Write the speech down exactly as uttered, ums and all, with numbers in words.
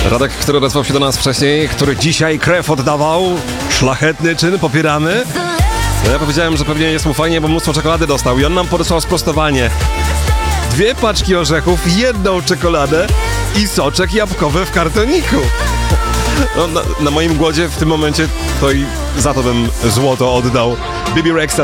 Radek, który odezwał się do nas wcześniej, który dzisiaj krew oddawał, szlachetny czyn, popieramy. No ja powiedziałem, że pewnie jest mu fajnie, bo mnóstwo czekolady dostał i on nam podesłał sprostowanie. Dwie paczki orzechów, jedną czekoladę i soczek jabłkowy w kartoniku. No, na, na moim głodzie w tym momencie to i za to bym złoto oddał. Bibi Rexha.